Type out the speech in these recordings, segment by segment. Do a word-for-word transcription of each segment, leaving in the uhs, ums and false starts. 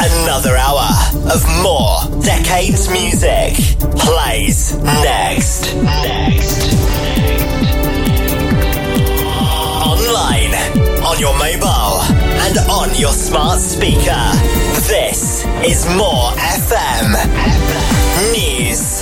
Another hour of more Decades music plays next. Next. Online, on your mobile, and on your smart speaker. This is More F M News.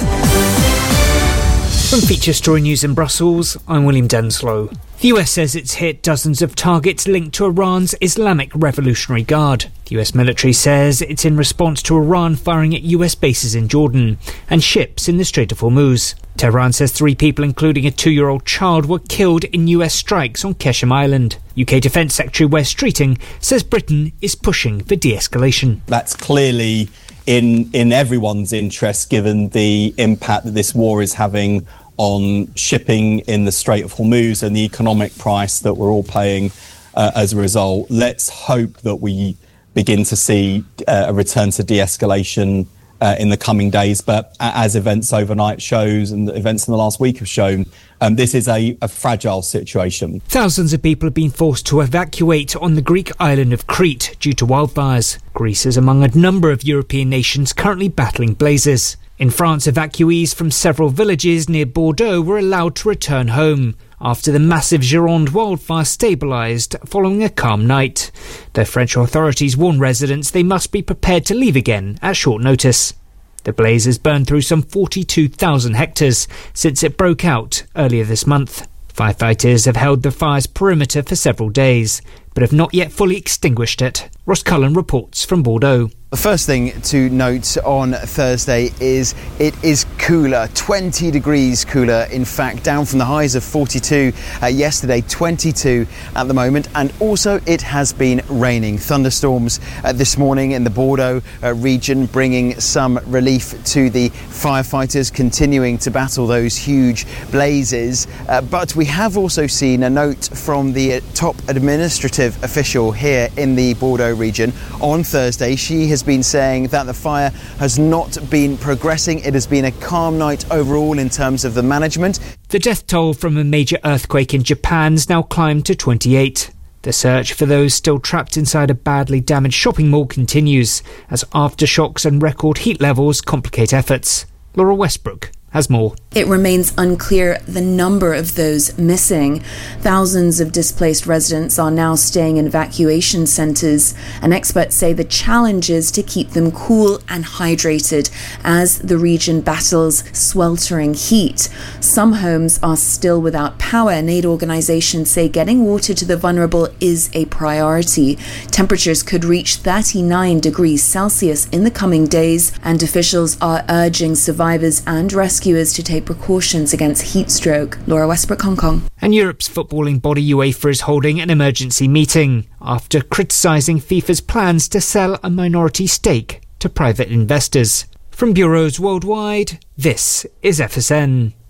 From Feature Story News in Brussels, I'm William Denslow. The U S says it's hit dozens of targets linked to Iran's Islamic Revolutionary Guard. The U S military says it's in response to Iran firing at U S bases in Jordan and ships in the Strait of Hormuz. Tehran says three people, including a two-year-old child, were killed in U S strikes on Qeshm Island. U K Defence Secretary Wes Streeting says Britain is pushing for de-escalation. That's clearly in in everyone's interest, given the impact that this war is having on shipping in the Strait of Hormuz and the economic price that we're all paying uh, as a result. Let's hope that we begin to see uh, a return to de-escalation uh, in the coming days. But as events overnight shows and the events in the last week have shown, um, this is a, a fragile situation. Thousands of people have been forced to evacuate on the Greek island of Crete due to wildfires. Greece is among a number of European nations currently battling blazes. In France, evacuees from several villages near Bordeaux were allowed to return home after the massive Gironde wildfire stabilised following a calm night. The French authorities warn residents they must be prepared to leave again at short notice. The blaze has burned through some forty-two thousand hectares since it broke out earlier this month. Firefighters have held the fire's perimeter for several days, but have not yet fully extinguished it. Ross Cullen reports from Bordeaux. The first thing to note on Thursday is it is cooler, twenty degrees cooler, in fact, down from the highs of forty-two uh, yesterday, twenty-two at the moment, and also it has been raining. Thunderstorms uh, this morning in the Bordeaux uh, region, bringing some relief to the firefighters continuing to battle those huge blazes. Uh, but we have also seen a note from the top administrative official here in the Bordeaux region on Thursday. She has been saying that the fire has not been progressing. It has been a calm night overall in terms of the management. The death toll from a major earthquake in Japan's now climbed to twenty-eight. The search for those still trapped inside a badly damaged shopping mall continues as aftershocks and record heat levels complicate efforts. Laura Westbrook has more. It remains unclear the number of those missing. Thousands of displaced residents are now staying in evacuation centres, and experts say the challenge is to keep them cool and hydrated as the region battles sweltering heat. Some homes are still without power, and aid organisations say getting water to the vulnerable is a priority. Temperatures could reach thirty-nine degrees Celsius in the coming days, and officials are urging survivors and rescuers to take precautions against heat stroke. Laura Westbrook, Hong Kong. And Europe's footballing body UEFA is holding an emergency meeting after criticising FIFA's plans to sell a minority stake to private investors. From bureaus worldwide, this is F S N.